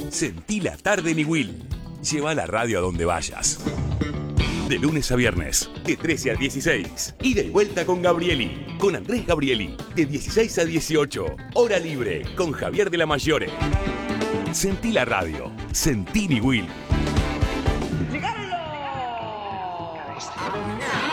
Sentí la tarde en Iguil. Lleva la radio a donde vayas. De lunes a viernes, de 13 a 16. Ida y vuelta con Gabrieli. Con Andrés Gabrieli. De 16 a 18. Hora libre con Javier de la Mayore. Sentí la radio. Sentí Iguil.